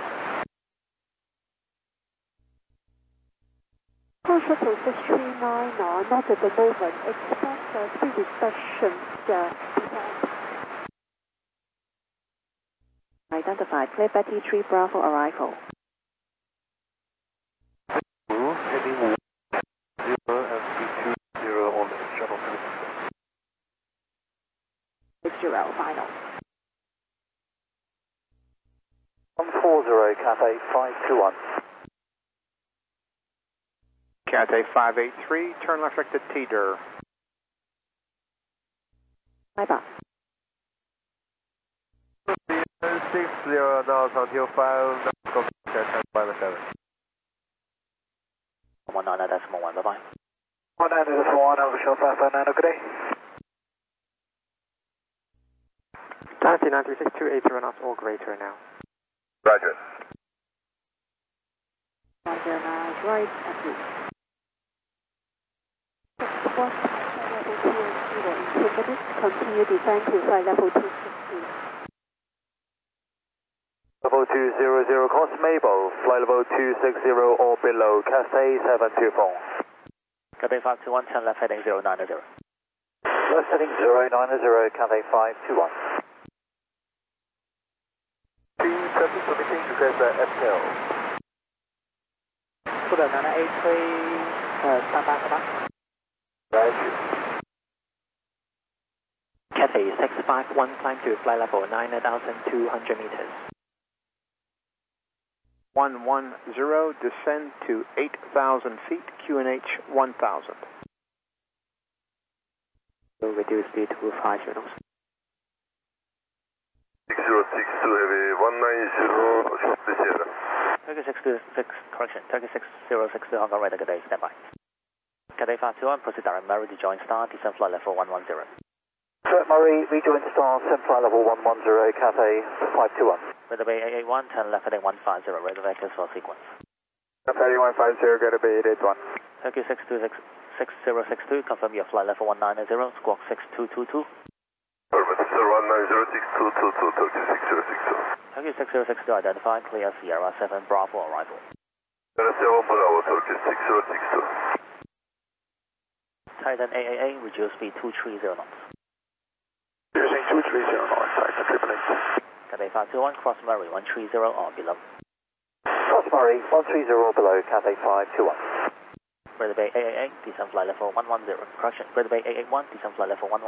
Shuttle six three nine, uh, not at the moment, expect uh, speed reduction. Uh, Identified, clear Betty three Bravo arrival. Heading one zero and speed two zero on the shuttle six zero, final. one four zero, Cathay five two one. Cathay five eight three, turn left direct to Teeter. Bye bye. six zero knots until five, contact five seven. one nine decimal one, bye bye. one nine decimal one, over show five five nine, good day. Taxi nine three six, two eight zero knots or greater now. Roger. one zero nine, right, approved. one, level two zero, in two minutes, continue descend to flight level two six zero. Level two zero zero, course Mabel, flight level two six zero or below, Cathay seven two four. Cathay five two one, turn left heading zero nine zero. Left heading zero nine zero, Cathay five two one. Team traffic permitting to cross the F K L. 速度nine eight three，呃，三八三八。 Roger. Cathay six five one, climb to flight level nine thousand two hundred meters. one one zero, descend to eight thousand feet, Q N H one thousand. So reduce speed to five zero knots. six zero six two heavy, one nine zero, short Sierra. Turkey six two six, correction, Turkey six zero six two, Hong Kong radar, good day, stand by. Cathay five two one, proceed direct Murray, rejoin star, descend flight level one one zero. Flight Murray, rejoin star, descend flight level one one zero, Cathay five two one. Radar Bay eight eight one, turn left heading one five zero, radar vectors for sequence. Cathay one five zero, get a bay eight eight one. Turkey six two six, six zero six two, confirm your flight level one nine zero, squawk six two two two. Perfect, sir, one nine zero six two two two, Turkey six zero six two. Turkey six zero six two, identified, clear Sierra seven Bravo arrival. Sierra seven Bravo, Turkey six zero six two. Titan A A A, reduce speed two three zero knots. Using two three zero knots, Titan triple eight. Cathay five two one, cross Murray one three zero or below. Cross Murray, one three zero below, Cathay five two one. Radar Bay eight eight eight, descend flight level one one zero. Correction, Radar Bay eight eight one, descend flight level one one zero.